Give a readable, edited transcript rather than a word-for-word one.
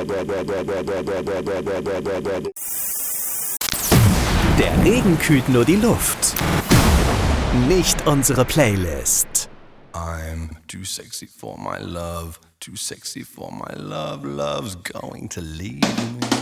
Der Regen kühlt nur die Luft, nicht unsere Playlist. I'm too sexy for my love, too sexy for my love, love's going to leave me.